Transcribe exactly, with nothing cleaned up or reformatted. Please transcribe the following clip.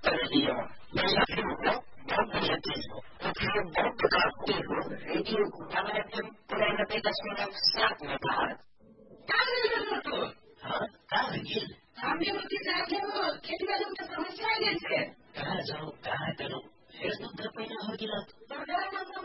कर दिया। बढ़िया फिल्म हो, बहुत बढ़िया चीज हो, तो फिर बहुत प्रकार हो रेडियो को मैंने अपने पुराने दशमलव सात में कहा हाँ कहाँ लगी हमने मुझे जाके वो खेती बाड़ी की समस्या है जैसे कहाँ जाऊँ कहाँ करूँ फिर तो घर पैदा हो गया